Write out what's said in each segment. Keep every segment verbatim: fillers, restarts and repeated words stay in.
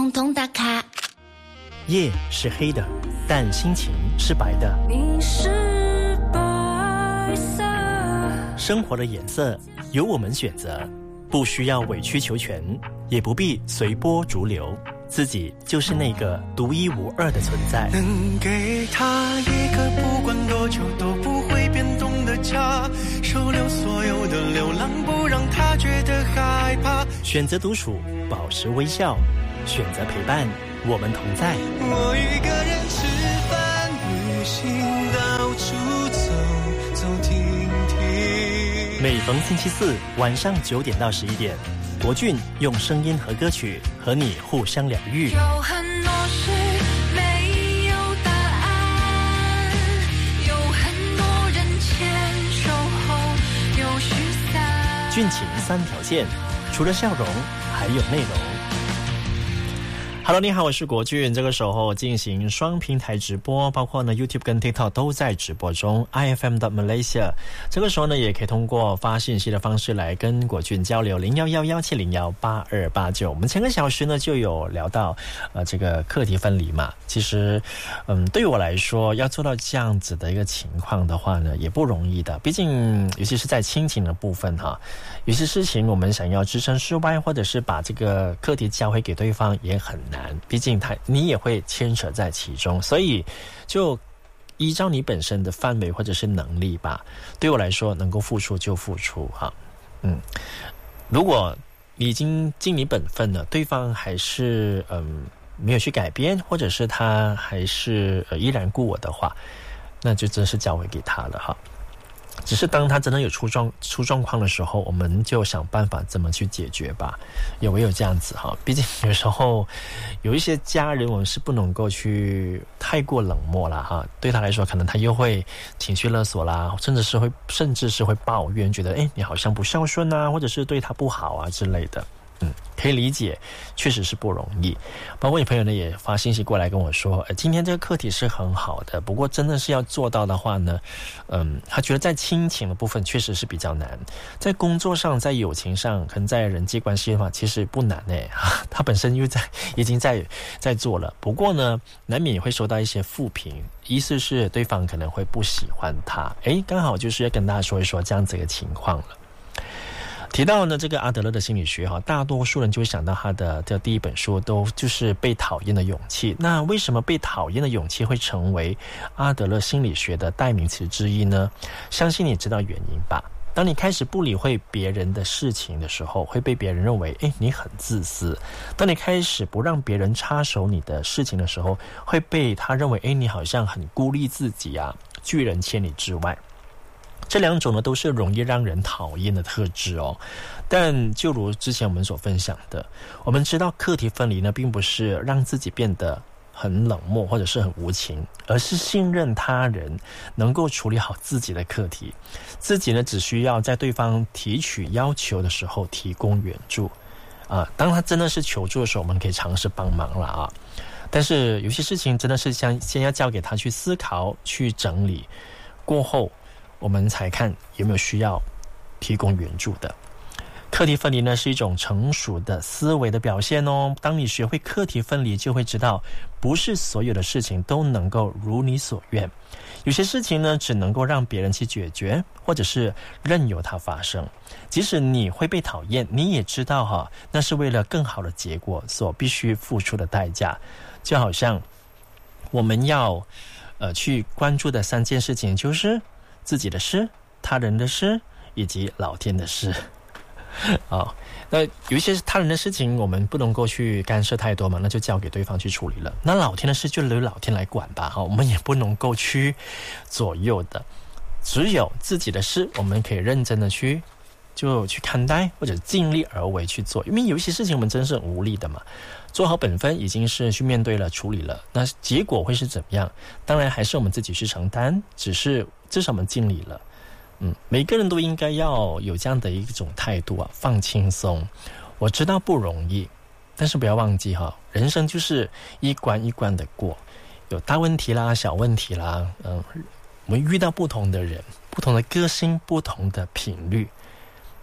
统统打卡。 夜是黑的，但心情是白的。 你是白色。 生活的颜色由我们选择，不需要委曲求全，也不必随波逐流，自己就是那个独一无二的存在。 能给他一个不管多久都不会变动的家，收留所有的流浪，不让他觉得害怕。 选择独处，保持微笑，选择陪伴，我们同在。 我一个人吃饭旅行，到处走走停停。 每逢星期四晚上九点到十一点，国俊用声音和歌曲和你互相疗愈。 有很多事没有答案，有很多人牵手后又失散。 俊情三条线，除了笑容还有内容。Hello， 你好，我是国俊。这个时候进行双平台直播，包括呢 YouTube 跟 TikTok 都在直播中 ，I F M 的 Malaysia。这个时候呢，也可以通过发信息的方式来跟国俊交流，零幺幺幺七零幺八二八九。我们前个小时呢就有聊到呃这个课题分离嘛，其实嗯对于我来说，要做到这样子的一个情况的话呢，也不容易的。毕竟尤其是在亲情的部分哈，有些事情我们想要置身事外，或者是把这个课题交回给对方也很难。毕竟他你也会牵扯在其中，所以就依照你本身的范围或者是能力吧。对我来说，能够付出就付出哈。嗯，如果你已经尽你本分了，对方还是嗯没有去改变，或者是他还是呃依然顾我的话，那就真是交回给他了哈。只是当他真的有出状出状况的时候，我们就想办法怎么去解决吧，也唯有这样子哈。毕竟有时候有一些家人，我们是不能够去太过冷漠啦哈。对他来说，可能他又会情绪勒索啦，甚至是会甚至是会抱怨，觉得哎你好像不孝顺啊，或者是对他不好啊之类的。嗯，可以理解，确实是不容易。包括你朋友呢也发信息过来跟我说，呃，今天这个课题是很好的，不过真的是要做到的话呢，嗯，他觉得在亲情的部分确实是比较难，在工作上、在友情上，可能在人际关系的话，其实不难诶。他本身又在已经在在做了，不过呢，难免也会收到一些负评，意思是对方可能会不喜欢他。诶，刚好就是要跟大家说一说这样子一个情况了。提到呢这个阿德勒的心理学哈，大多数人就会想到他的这第一本书都就是被讨厌的勇气。那为什么被讨厌的勇气会成为阿德勒心理学的代名词之一呢？相信你知道原因吧。当你开始不理会别人的事情的时候，会被别人认为诶你很自私。当你开始不让别人插手你的事情的时候，会被他认为诶你好像很孤立自己啊，拒人千里之外。这两种呢都是容易让人讨厌的特质哦，但就如之前我们所分享的，我们知道课题分离呢并不是让自己变得很冷漠或者是很无情，而是信任他人能够处理好自己的课题，自己呢只需要在对方提取要求的时候提供援助啊。当他真的是求助的时候，我们可以尝试帮忙了啊。但是有些事情真的是先先要交给他去思考、去整理过后，我们才看有没有需要提供援助的。课题分离呢是一种成熟的思维的表现哦。当你学会课题分离，就会知道不是所有的事情都能够如你所愿，有些事情呢只能够让别人去解决，或者是任由它发生。即使你会被讨厌，你也知道哈，那是为了更好的结果所必须付出的代价。就好像我们要呃去关注的三件事情，就是自己的事、他人的事以及老天的事。哦，那有一些他人的事情我们不能够去干涉太多嘛，那就交给对方去处理了。那老天的事就由老天来管吧，我们也不能够去左右的。只有自己的事我们可以认真的去就去看待，或者尽力而为去做。因为有一些事情我们真是很无力的嘛，做好本分已经是去面对了、处理了，那结果会是怎么样？当然还是我们自己去承担，只是至少我们尽力了。嗯，每个人都应该要有这样的一种态度啊，放轻松。我知道不容易，但是不要忘记哈，人生就是一关一关的过，有大问题啦、小问题啦，嗯，我们遇到不同的人、不同的个性、不同的频率，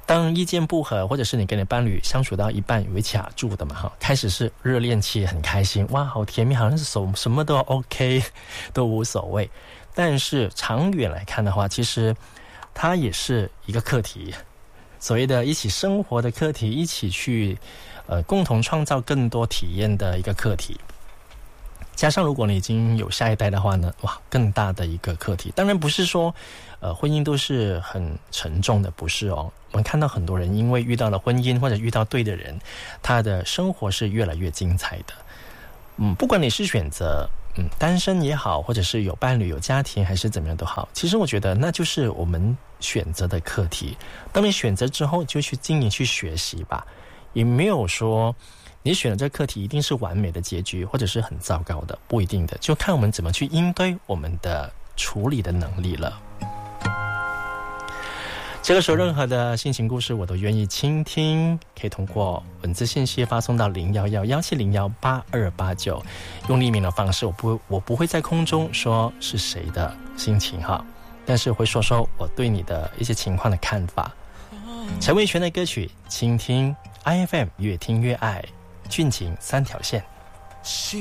当意见不合，或者是你跟你伴侣相处到一半有卡住的嘛哈，开始是热恋期很开心，哇好甜蜜，好像是什什么都 OK 都无所谓，但是长远来看的话，其实它也是一个课题，所谓的一起生活的课题，一起去呃共同创造更多体验的一个课题。加上如果你已经有下一代的话呢，哇更大的一个课题。当然不是说呃婚姻都是很沉重的，不是哦。我们看到很多人因为遇到了婚姻或者遇到对的人，他的生活是越来越精彩的。嗯，不管你是选择嗯单身也好，或者是有伴侣有家庭还是怎么样都好，其实我觉得那就是我们选择的课题。当你选择之后，就去经营去学习吧，也没有说你选的这个课题一定是完美的结局，或者是很糟糕的，不一定的，就看我们怎么去应对我们的处理的能力了。这个时候任何的心情故事我都愿意倾听，可以通过文字信息发送到零一一一七零一八二八九，用匿名的方式，我不我不会在空中说是谁的心情哈，但是会说说我对你的一些情况的看法。陈慧璇的歌曲倾听 I F M 越听越爱，俊情三条线。